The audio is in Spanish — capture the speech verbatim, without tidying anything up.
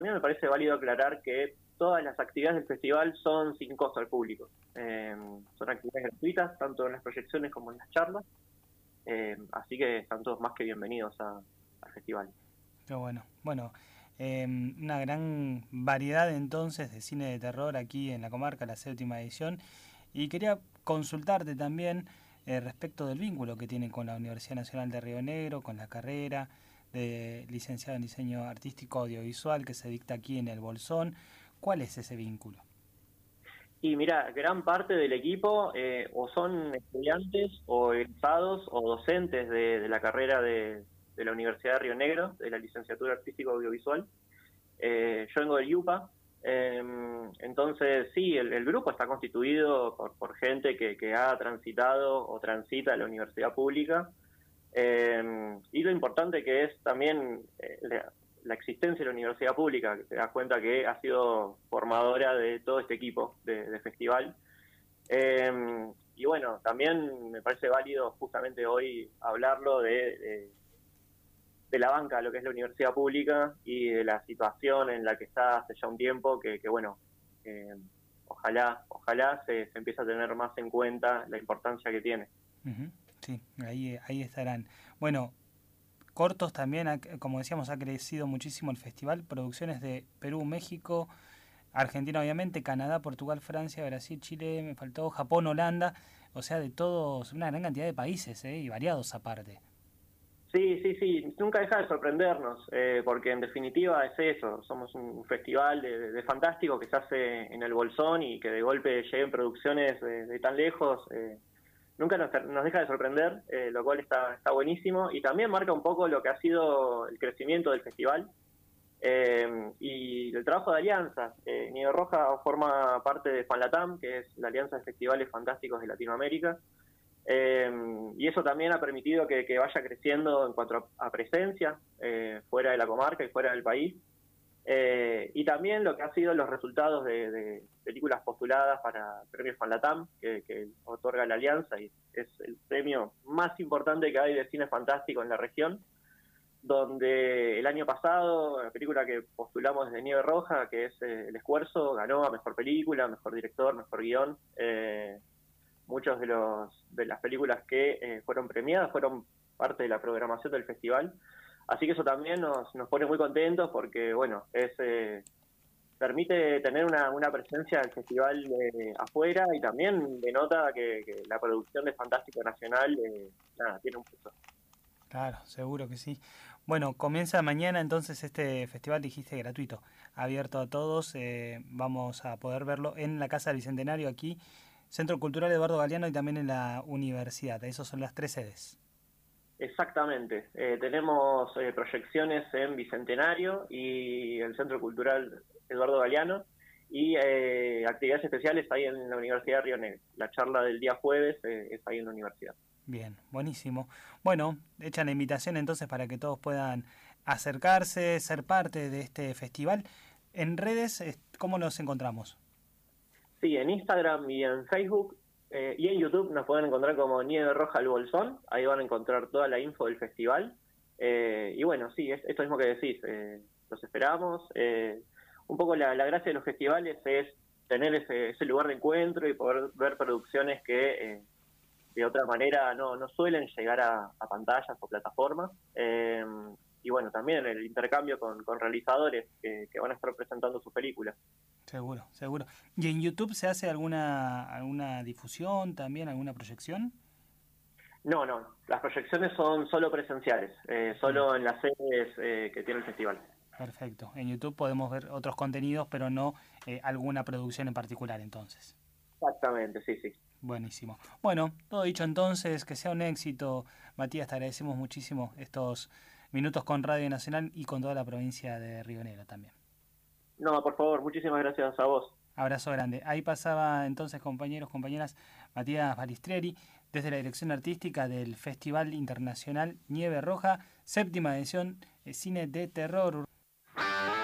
También me parece válido aclarar que todas las actividades del festival son sin costo al público. Eh, son actividades gratuitas, tanto en las proyecciones como en las charlas. Eh, así que están todos más que bienvenidos a, al festival. Qué bueno. Bueno, eh, una gran variedad entonces de cine de terror aquí en la comarca, la séptima edición. Y quería consultarte también eh, respecto del vínculo que tienen con la Universidad Nacional de Río Negro, con la carrera de licenciado en diseño artístico audiovisual que se dicta aquí en el Bolsón. ¿Cuál es ese vínculo? Y mira, gran parte del equipo eh, o son estudiantes o egresados o docentes de, de la carrera de, de la Universidad de Río Negro, de la licenciatura artístico audiovisual. Eh, yo vengo del IUPA, eh, entonces sí, el, el grupo está constituido por, por gente que, que ha transitado o transita la universidad pública, eh, y lo importante que es también eh, la, la existencia de la universidad pública, que te das cuenta que ha sido formadora de todo este equipo de, de festival. Eh, y bueno, también me parece válido justamente hoy hablarlo de, de de la banca, lo que es la universidad pública y de la situación en la que está hace ya un tiempo, que, que bueno, eh, ojalá, ojalá se, se empiece a tener más en cuenta la importancia que tiene. Uh-huh. Sí, ahí, ahí estarán. Bueno, cortos también, ha, como decíamos, ha crecido muchísimo el festival, producciones de Perú, México, Argentina obviamente, Canadá, Portugal, Francia, Brasil, Chile, me faltó Japón, Holanda, o sea, de todos, una gran cantidad de países, ¿eh? Y variados aparte. Sí, sí, sí, nunca deja de sorprendernos, eh, porque en definitiva es eso, somos un festival de, de fantástico que se hace en el Bolsón y que de golpe lleguen producciones de, de tan lejos, eh, nunca nos, nos deja de sorprender, eh, lo cual está, está buenísimo y también marca un poco lo que ha sido el crecimiento del festival. Eh, y el trabajo de alianzas. Eh, Nieve Roja forma parte de FanLatam, que es la Alianza de Festivales Fantásticos de Latinoamérica, eh, y eso también ha permitido que, que vaya creciendo en cuanto a, a presencia eh, fuera de la comarca y fuera del país, eh, y también lo que han sido los resultados de, de películas postuladas para premios FanLatam, que, que otorga la Alianza, y es el premio más importante que hay de cine fantástico en la región, donde el año pasado la película que postulamos desde Nieve Roja, que es eh, El Esfuerzo, ganó a Mejor Película, Mejor Director, Mejor Guión. Eh, muchos de los de las películas que eh, fueron premiadas fueron parte de la programación del festival, así que eso también nos, nos pone muy contentos porque, bueno, es eh, permite tener una, una presencia del festival eh, afuera y también denota que, que la producción de Fantástico Nacional eh, nada, tiene un peso. Claro, seguro que sí. Bueno, comienza mañana entonces este festival, dijiste, gratuito, abierto a todos. Eh, vamos a poder verlo en la Casa del Bicentenario aquí, Centro Cultural Eduardo Galeano y también en la universidad. Esas son las tres sedes. Exactamente. Eh, tenemos eh, proyecciones en Bicentenario y el Centro Cultural Eduardo Galeano y eh, actividades especiales ahí en la Universidad de Río Negro. La charla del día jueves eh, es ahí en la universidad. Bien, buenísimo. Bueno, echan la invitación entonces para que todos puedan acercarse, ser parte de este festival. En redes, ¿cómo nos encontramos? Sí, en Instagram y en Facebook eh, y en YouTube nos pueden encontrar como Nieve Roja al Bolsón. Ahí van a encontrar toda la info del festival. Eh, y bueno, sí, es esto mismo que decís. Eh, los esperamos. Eh, un poco la, la gracia de los festivales es tener ese, ese lugar de encuentro y poder ver producciones que eh, de otra manera no, no suelen llegar a, a pantallas o plataformas. Eh, y bueno, también el intercambio con, con realizadores que, que van a estar presentando sus películas. Seguro, seguro. ¿Y en YouTube se hace alguna alguna difusión también, alguna proyección? No, no, las proyecciones son solo presenciales, eh, Bien, solo en las sedes eh, que tiene el festival. perfecto. En YouTube podemos ver otros contenidos, pero no eh, alguna producción en particular entonces. Exactamente, sí, sí. Buenísimo. Bueno, todo dicho entonces, que sea un éxito. Matías, te agradecemos muchísimo estos minutos con Radio Nacional y con toda la provincia de Río Negro también. No, por favor, muchísimas gracias a vos. Abrazo grande. Ahí pasaba entonces, compañeros, compañeras, Matías Balistrieri, desde la dirección artística del Festival Internacional Nieve Roja, séptima edición, eh, cine de terror.